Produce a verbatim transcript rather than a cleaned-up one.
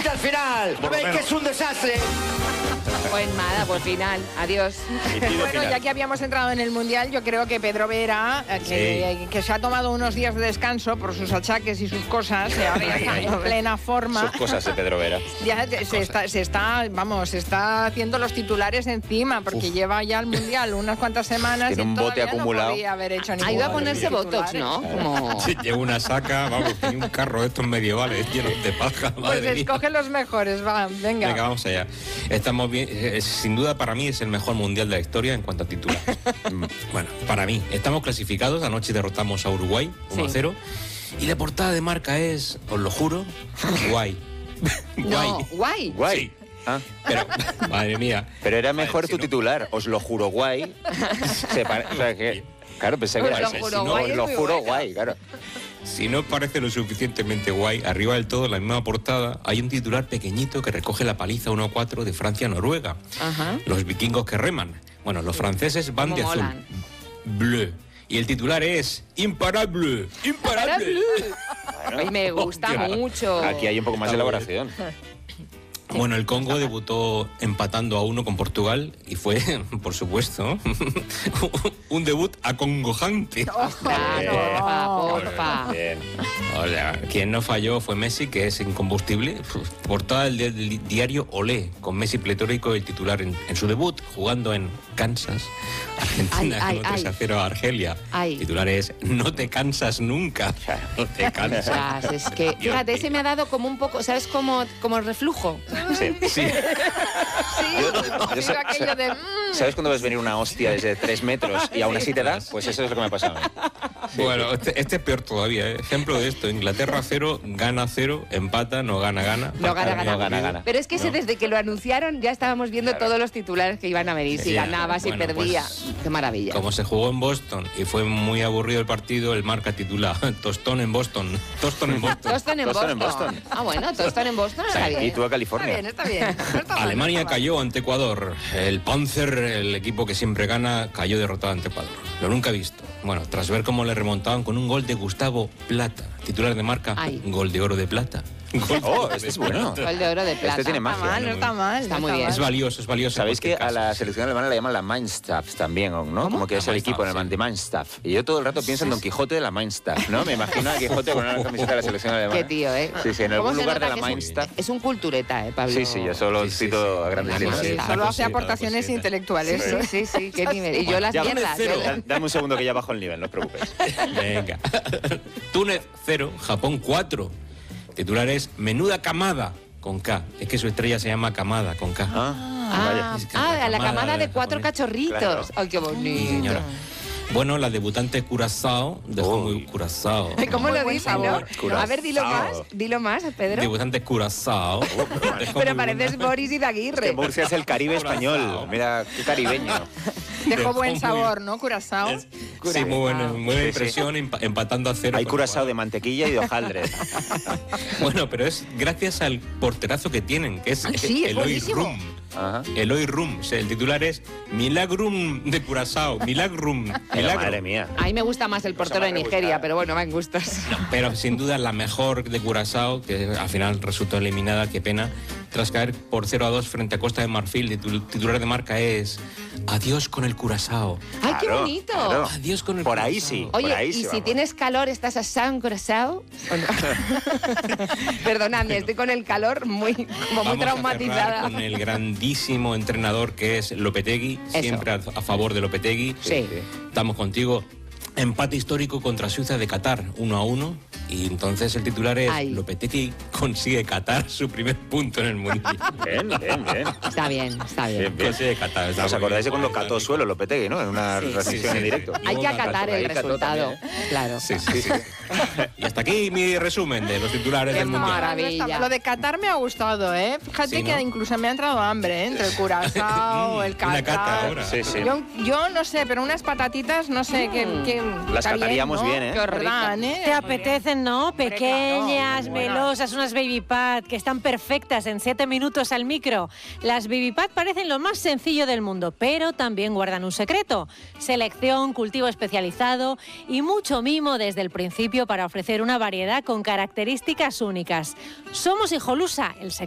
hasta el final. ¿No veis que es un desastre? Pues nada, pues final. Adiós. Bueno, final. ya que habíamos entrado en el Mundial, yo creo que Pedro Vera, eh, que, Sí. que se ha tomado unos días de descanso por sus achaques y sus cosas, y ahora ya está en plena forma. Sus cosas de Pedro Vera. Ya te- se está, se está, vamos, se está haciendo los titulares encima, porque Uf. lleva ya el Mundial unas cuantas semanas Tiene y un bote todavía acumulado. no podía haber hecho Ha ningún ido a de ponerse los botox, titulares. ¿no? Como... Sí, lleva una saca, vamos, tiene un carro de estos medievales llenos de paja. Pues Madre mía. escoge los mejores, va, venga. Venga, vamos allá. Estamos bien. eh, sin duda, para mí es el mejor mundial de la historia en cuanto a titulares. Mm, bueno, para mí. Estamos clasificados. Anoche derrotamos a Uruguay uno a cero. Y la portada de Marca es, os lo juro, guay. No, guay. Guay. Sí. Ah, Pero, madre mía. pero era mejor Vale, tu si no- titular, os lo juro guay. Se pare- o sea, que, claro, pensé que Os era lo ese. juro Si no, guay os es lo muy juro buena. guay, claro. Si no parece lo suficientemente guay, arriba del todo, en la misma portada, hay un titular pequeñito que recoge la paliza uno a cuatro de Francia-Noruega. Ajá. Los vikingos que reman. Bueno, los franceses van Cómo de azul. molan. Bleu. Y el titular es imparable, imparable. Ay, me gusta Hostia. mucho. Aquí hay un poco más de Está elaboración. Bueno, el Congo debutó empatando a uno con Portugal y fue, por supuesto, un debut acongojante. Claro, porfa, porfa. Bien. O sea, quien no falló fue Messi, que es incombustible. Portada del, di- del diario Olé, con Messi pletórico, el titular en, en su debut, jugando en Kansas. Argentina Ay, ay, ganó tres a ay. cero a Argelia. Ay. El titular es no te cansas nunca. No te cansas. Ostras, es que, Dios fíjate, ese mío. me ha dado como un poco, ¿sabes? Como, como reflujo. Sí. Sí. Sí, yo digo sé- aquello de... mm, ¿Sabes cuando ves venir una hostia desde tres metros y aún así te da? Pues eso es lo que me ha pasado. a mí. Bueno, este, este es peor todavía. ¿eh? Ejemplo de esto: Inglaterra cero, gana cero, empata, no gana, gana. No gana, gana. No gana, gana. Pero es que ese, No. desde que lo anunciaron ya estábamos viendo Claro. todos los titulares que iban a venir. Si Sí. ganaba, si Bueno, perdía. pues, Qué maravilla. Como se jugó en Boston y fue muy aburrido el partido, el Marca titula Tostón en Boston. Tostón en Boston. Toston en Toston Boston. en Boston. Ah, bueno, Toston en Boston está Y bien. tú a Está California. bien, está bien. No está mal, Alemania no está mal. cayó ante Ecuador. El Panzer, el equipo que siempre gana, cayó derrotado ante Ecuador. Lo nunca visto. Bueno, tras ver cómo le remontaban con un gol de Gustavo Plata, titular de Marca, Ay. gol de oro de plata. Gol de Oh, oro este de es bueno. plata. Gol de oro de plata. Este tiene No está magia. mal, no está mal. Está no muy bien. Es valioso, es valioso. en Sabéis que cualquier a la caso. selección alemana la llaman la Mainstaff también, ¿no? Como que es La el equipo Mainstaff, alemán de Mainstaff. Y yo todo el rato pienso en Don Quijote de la Mainstaff, ¿no? Me imagino a Quijote con una camiseta de la selección alemana. Qué tío, ¿eh? Sí, sí, en ¿Cómo algún se lugar nota de la que es un- Mainstaff. Es un cultureta, ¿eh, Pablo? Sí, sí, yo solo Sí, sí, cito sí. a grandes La letras. cosita. Solo La hace cosita, aportaciones la cosita. intelectuales. Sí, sí, sí, qué nivel. Y yo las Ya, mierdas. cero. yo- Da- Dame un segundo que ya bajo el nivel, no os preocupéis. Venga. Túnez cero, Japón cuatro. Titular es Menuda Camada, con K. Es que su estrella se llama Camada, con K. Ah, Ah, vaya. Es que ah, la a la camada camada de de cuatro japonés. cachorritos. Claro. Ay, qué Sí, bonito. señora. Bueno, la debutante Curazao dejó Uy. muy Curazao. Ay, ¿cómo Muy lo buen dice, no? sabor. Curazao. A ver, dilo más, dilo más, Pedro. Debutante Curazao. Dejó Pero muy pareces buena- Boris Izaguirre. Que Murcia es el Caribe español. Mira, qué caribeño. Dejó Dejó buen muy- sabor, ¿no? Curazao. Es- Sí, muy buena, muy buena Sí, sí. impresión, empa- empatando a cero. Hay con curazao de Ecuador. mantequilla y de hojaldre. Bueno, pero es gracias al porterazo que tienen, que es Ah, sí, es Eloy buenísimo. Rum. Ajá. Eloy Rum. O sea, el titular es Milagrum de Curazao. Milagrum. Pero Milagro. madre mía. A mí me gusta más el portero de más Nigeria, rebuscada. pero bueno, van gustos. Pero sin duda la mejor de Curazao, que al final resultó eliminada, qué pena, tras caer por cero a dos frente a Costa de Marfil. El titu- titular de Marca es Adiós con el Curazao. ¡Ay, qué Claro, bonito! claro. Adiós con el Por ahí Curazao. sí. Por Oye, ahí y sí, si vamos. tienes calor, ¿estás asado en Curazao? ¿O no? Perdonadme, estoy con el calor muy, como muy Vamos a cerrar traumatizada. con el grandísimo entrenador que es Lopetegui, Eso. siempre a, a favor de Lopetegui. Sí. Estamos contigo. Empate histórico contra Suiza de Qatar, uno a uno. Y entonces el titular es Ay. Lopetegui consigue Qatar su primer punto en el Mundial. Bien, bien, bien. Está bien, está bien. Bien, bien. Consigue Qatar. está ¿Os muy acordáis de bien. cuando cató suelo Lopetegui, no? En una Sí, transmisión sí, en sí. directo. Hay que acatar Ahí el cató resultado. también, ¿eh? Claro. Sí, sí, sí. Y hasta aquí mi resumen de los titulares Qué del Mundial. maravilla. Lo de Qatar me ha gustado, ¿eh? Fíjate Sí, ¿no? que incluso me ha entrado hambre, ¿eh? Entre el Curazao, el Qatar. Una cata ahora. Sí, sí. Yo, yo no sé, pero unas patatitas, no sé, que, que Las está cataríamos ¿no? bien, ¿eh? Que ordan, ¿eh? Te apetecen, ¿no? Hombre, Pequeñas, claro, muy buenas. melosas, unas baby pad que están perfectas en siete minutos al micro. Las baby pad parecen lo más sencillo del mundo, pero también guardan un secreto. Selección, cultivo especializado y mucho mimo desde el principio para ofrecer una variedad con características únicas. Somos Hijolusa, el secreto.